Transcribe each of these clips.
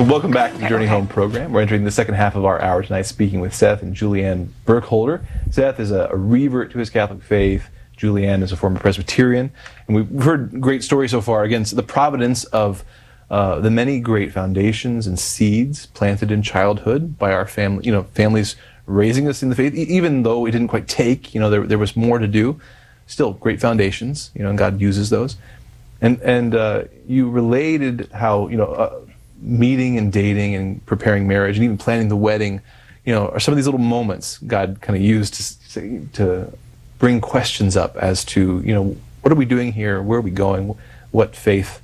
Well, welcome back to the Journey Home program. We're entering the second half of our hour tonight speaking with Seth and Julianne Burkholder. Seth is a revert to his Catholic faith. Julianne is a former Presbyterian. And we've heard great stories so far. Again, the providence of the many great foundations and seeds planted in childhood by our family, families raising us in the faith, even though it didn't quite take, there was more to do. Still great foundations, and God uses those. And you related how, meeting and dating and preparing marriage and even planning the wedding, are some of these little moments God kind of used to bring questions up as to, what are we doing here? Where are we going? What does faith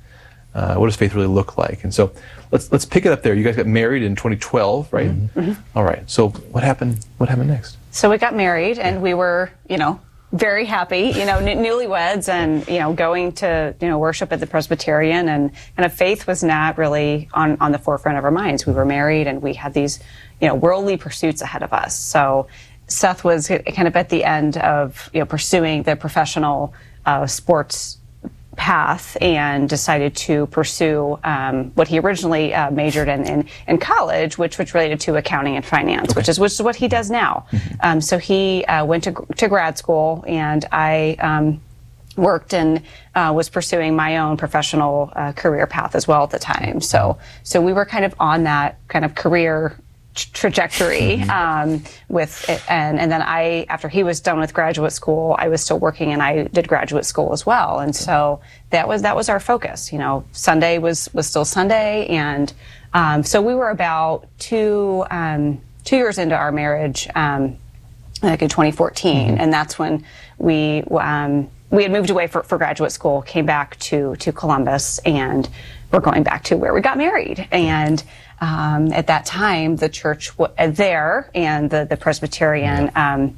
really look like? And so let's pick it up there. You guys got married in 2012, right? Mm-hmm. All right. So what happened next? So we got married and we were, very happy, newlyweds, and going to worship at the Presbyterian, and faith was not really on the forefront of our minds. We were married and we had these worldly pursuits ahead of us. So Seth was kind of at the end of pursuing the professional sports path and decided to pursue what he originally majored in college, which related to accounting and finance, which is what he does now. Mm-hmm. So he went to grad school, and I worked and was pursuing my own professional career path as well at the time. So we were kind of on that kind of career trajectory with it, and then after he was done with graduate school, I was still working and I did graduate school as well, and so that was our focus. Sunday was still Sunday, and so we were about 2 years into our marriage, like in 2014, and that's when we had moved away for graduate school, came back to Columbus, and we're going back to where we got married. And at that time, the church there and the Presbyterian,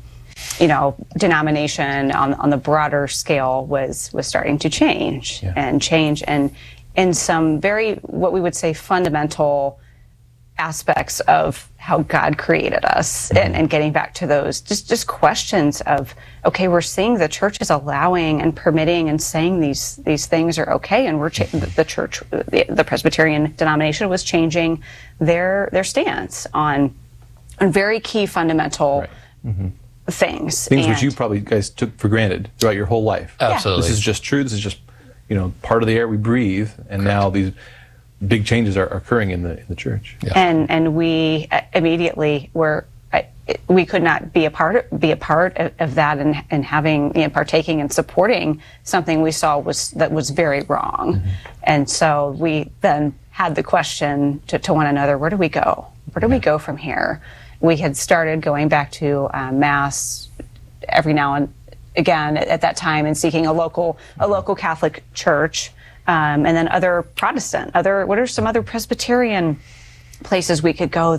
denomination on the broader scale was starting to change and in some very, what we would say, fundamental aspects of how God created us, and getting back to those just questions of, okay, we're seeing the church is allowing and permitting and saying these things are okay, and the church, the Presbyterian denomination was changing their stance on very key fundamental things which you probably guys took for granted throughout your whole life. Absolutely. This is just true. This is just part of the air we breathe, and now these big changes are occurring in the church. Yeah. And we immediately we could not be a part of that, and having partaking and supporting something we saw that was very wrong. And so we then had the question to one another: where do we go? Where do we go from here? We had started going back to Mass every now and again at that time, and seeking a local Catholic church. And then other Protestant, what are some other Presbyterian places we could go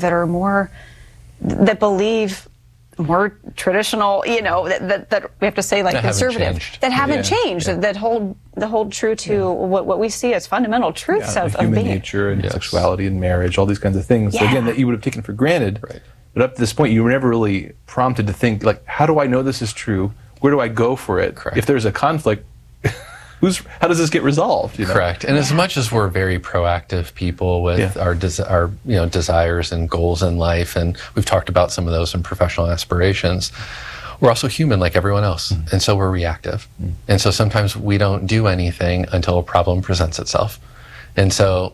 that believe more traditional, that we have to say, like, conservative, that haven't changed, that hold true to what we see as fundamental truths of human being. nature and sexuality and marriage, all these kinds of things. So again, that you would have taken for granted. Right. But up to this point, you were never really prompted to think, like, how do I know this is true? Where do I go for it? Correct. If there's a conflict, how does this get resolved? Correct. And as much as we're very proactive people with our desires and goals in life, and we've talked about some of those in professional aspirations, we're also human like everyone else, and so we're reactive. And so sometimes we don't do anything until a problem presents itself. And so